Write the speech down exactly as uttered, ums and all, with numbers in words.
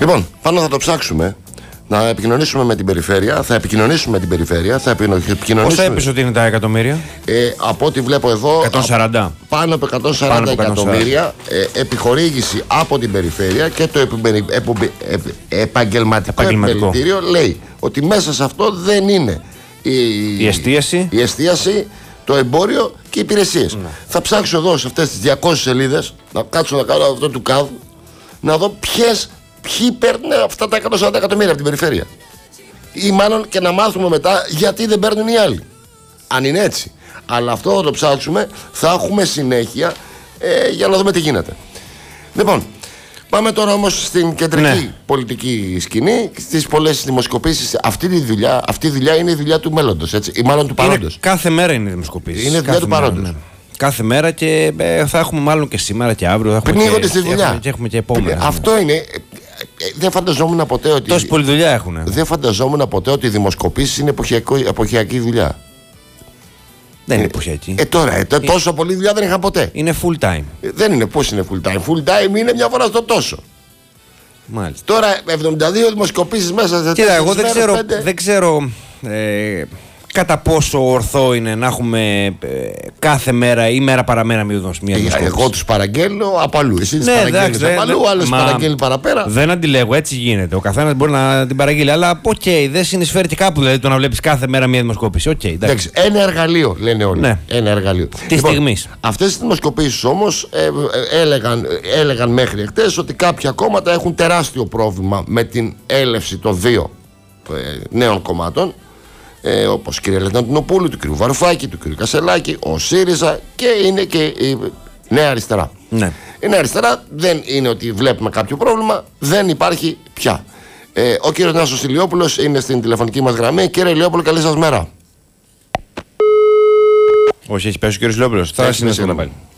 Λοιπόν, πάνω θα το ψάξουμε. Να επικοινωνήσουμε με την περιφέρεια. Θα επικοινωνήσουμε με την περιφέρεια. Θα επικοινωνήσουμε. Πόσα έπεισε ότι είναι τα εκατομμύρια? Ε, από ό,τι βλέπω εδώ. εκατόν σαράντα. Πάνω από εκατόν σαράντα εκατομμύρια ε, επιχορήγηση από την περιφέρεια και το επι, επι, επι, επαγγελματικό επιμελητήριο λέει ότι μέσα σε αυτό δεν είναι η, η, εστίαση. η εστίαση, το εμπόριο και οι υπηρεσίες. Ναι. Θα ψάξω εδώ σε αυτές τις διακόσιες σελίδες να κάτσω να κάνω αυτό του κάδου να δω ποιες. Ποιοι παίρνουν αυτά τα εκατόν σαράντα εκατομμύρια από την περιφέρεια. Ή μάλλον και να μάθουμε μετά γιατί δεν παίρνουν οι άλλοι. Αν είναι έτσι. Αλλά αυτό θα το ψάξουμε, θα έχουμε συνέχεια ε, για να δούμε τι γίνεται. Λοιπόν, πάμε τώρα όμως στην κεντρική ναι. πολιτική σκηνή, στις πολλές δημοσκοπήσεις. Αυτή η δουλειά, αυτή η δουλειά είναι η δουλειά του μέλλοντος, έτσι, ή μάλλον του παρόντος. Κάθε μέρα είναι η δημοσκοπήσεις. Είναι η δουλειά του παρόντος. Ναι. Κάθε μέρα και ε, θα έχουμε μάλλον και σήμερα και αύριο. Θα έχουμε πνίγονται και, στη δουλειά. Έχουμε, και έχουμε και επόμενα. Αυτό είναι. Δεν φανταζόμουν ποτέ ότι. Τόση πολλή δουλειά έχουν. Δεν φανταζόμουν ποτέ ότι οι δημοσκοπήσεις είναι εποχιακή δουλειά. Δεν είναι εποχιακή. Ε, τώρα, ε, είναι... τόσο πολλή δουλειά δεν είχα ποτέ. Είναι full time. Ε, δεν είναι, πώς είναι full time. Full time είναι μια φορά στο τόσο. Μάλιστα. Τώρα εβδομήντα δύο δημοσκοπήσεις μέσα σε Κοίτα, εγώ δεν ξέρω, πέντε... δεν ξέρω ε, κατά πόσο ορθό είναι να έχουμε ε, κάθε μέρα ή μέρα παραμέρα μια δημοσκόπηση. Εγώ τους παραγγέλνω από αλλού. Εσύ τις ναι, παραγγέλνεις από αλλού, άλλος παραγγέλνει παραπέρα. Δεν αντιλέγω, έτσι γίνεται. Ο καθένας μπορεί να την παραγγείλει. Αλλά οκ, okay, δεν συνεισφέρει κάπου δηλαδή το να βλέπεις κάθε μέρα μια δημοσκόπηση. Okay, εντάξει. Ένα εργαλείο λένε όλοι. Ναι. Ένα εργαλείο. Τη λοιπόν, στιγμή. Αυτές τις δημοσκοπήσεις όμως ε, ε, έλεγαν, έλεγαν μέχρι εχθές ότι κάποια κόμματα έχουν τεράστιο πρόβλημα με την έλευση των δύο ε, νέων κομμάτων. Ε, όπως κ. Λεταντινοπούλου, του κ. Βαρουφάκη, του κ. Κασελάκη, ο ΣΥΡΙΖΑ και είναι και η Νέα Αριστερά. Ναι. Η Νέα Αριστερά δεν είναι ότι βλέπουμε κάποιο πρόβλημα, δεν υπάρχει πια. Ε, ο κ. Νάσος Ηλιόπουλος είναι στην τηλεφωνική μας γραμμή. Κύριε Ηλιόπουλο, καλή σας μέρα. Όχι, έχει πέσει ο κ. Ηλιόπουλος. Θα συνεχίσουμε πάλι.